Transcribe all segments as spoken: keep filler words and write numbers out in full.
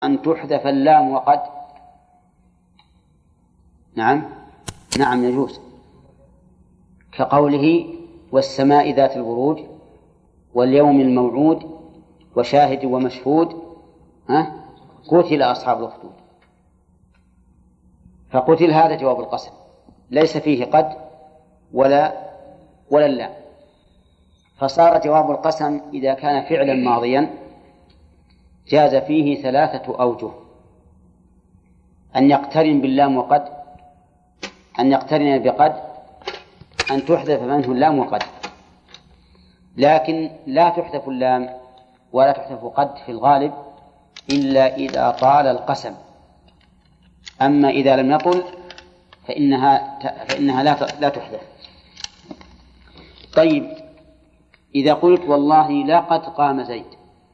أن تحذف اللام وقد. نعم نعم يجوز، كقوله والسماء ذات البروج واليوم الموعود وشاهد ومشهود ها قتل أصحاب الأخدود. فقتل هذا جواب القسم ليس فيه قد ولا ولا اللام، فصار جواب القسم إذا كان فعلا ماضيا جاز فيه ثلاثة أوجه: أن يقترن باللام وقد، أن يقترن بقد، أن تحذف منه اللام وقد. لكن لا تحذف اللام ولا تحذف قد في الغالب إلا إذا طال القسم، أما إذا لم يطل فإنها فإنها لا لا تحذف. طيب، إذا قلت والله لقد قام زيد،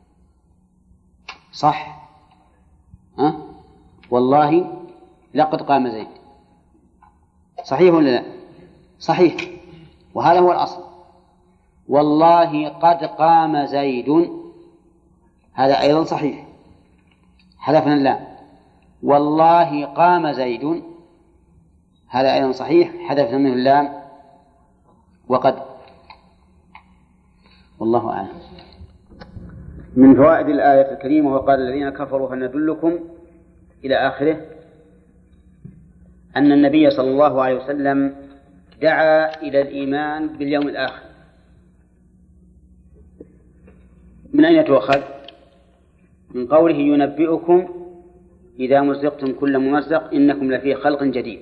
صح؟ ها؟ والله لقد قام زيد، صحيح ولا لا؟ صحيح، وهذا هو الأصل. والله قد قام زيد، هذا أيضا صحيح، حذفنا اللام. والله قام زيد، هذا أيضا صحيح، حذفنا منه اللام وقد. والله أعلم. من فوائد الآية الكريمة: وقال الذين كفروا هل ندلكم إلى آخره، أن النبي صلى الله عليه وسلم دعا إلى الإيمان باليوم الآخر. من أين تؤخذ؟ من قوله ينبئكم إذا مزقتم كل ممزق إنكم لفي خلق جديد.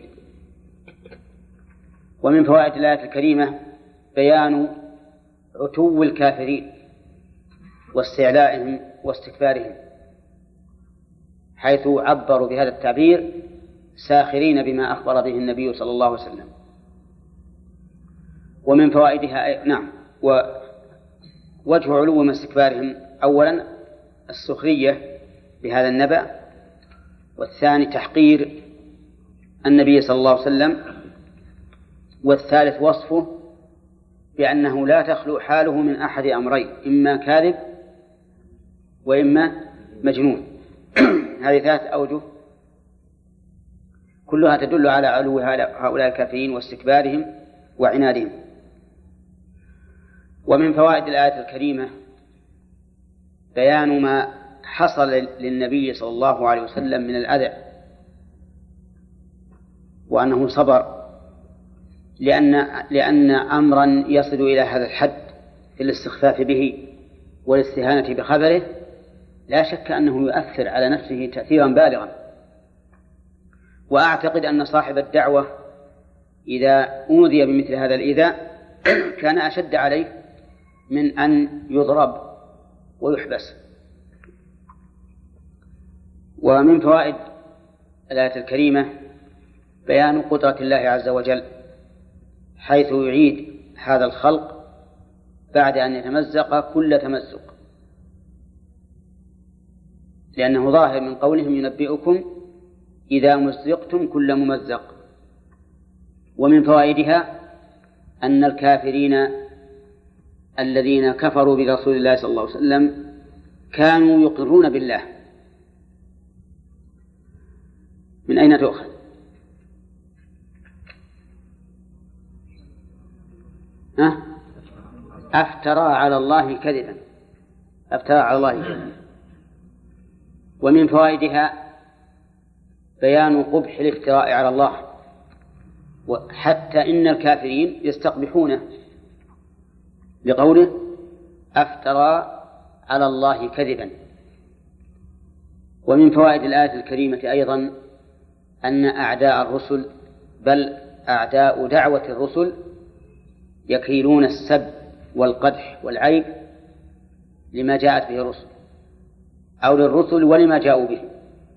ومن فوائد الآية الكريمة بيان عتو الكافرين واستعلائهم واستكبارهم، حيث عبروا بهذا التعبير ساخرين بما أخبر به النبي صلى الله عليه وسلم. ومن فوائدها نعم ووجه علو واستكبارهم: أولا السخرية بهذا النبأ، والثاني تحقير النبي صلى الله عليه وسلم، والثالث وصفه بأنه لا تخلو حاله من أحد أمرين: إما كاذب وإما مجنون. هذه ثلاث أوجه كلها تدل على علو هؤلاء الكافرين واستكبارهم وعنادهم. ومن فوائد الآية الكريمة بيان ما حصل للنبي صلى الله عليه وسلم من الأذى، وأنه صبر، لأن لأن أمرا يصل إلى هذا الحد في الاستخفاف به والاستهانة بخبره لا شك أنه يؤثر على نفسه تأثيرا بالغا. وأعتقد أن صاحب الدعوة إذا أوذي بمثل هذا الإيذاء كان أشد عليه من أن يضرب ويحبس. ومن فوائد الآية الكريمة بيان قدرة الله عز وجل، حيث يعيد هذا الخلق بعد أن يتمزق كل تمزق، لأنه ظاهر من قولهم ينبئكم إذا مزقتم كل ممزق. ومن فوائدها أن الكافرين الذين كفروا برسول الله صلى الله عليه وسلم كانوا يقرون بالله. من أين تؤخذ؟ ها؟ أفترى على الله كذبا، أفترى على الله كذبا. ومن فوائدها بيان قبح الافتراء على الله، وحتى إن الكافرين يستقبحونه بقوله أفترى على الله كذبا. ومن فوائد الآية الكريمة أيضا أن أعداء الرسل، بل أعداء دعوة الرسل، يكيلون السب والقدح والعيب لما جاءت به الرسل أو للرسل ولما جاءوا به،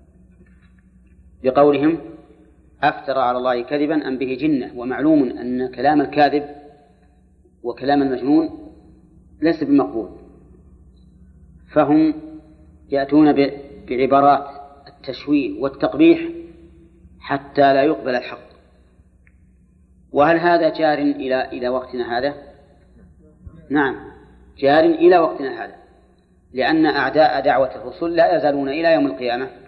بقولهم أفترى على الله كذبا أم به جنة. ومعلوم أن كلام الكاذب وكلام المجنون ليس بمقبول، فهم يأتون بعبارات التشويه والتقبيح حتى لا يقبل الحق. وهل هذا جار إلى إلى وقتنا هذا؟ نعم، جار إلى وقتنا هذا. لأن أعداء دعوة الرسل لا يزالون إلى يوم القيامة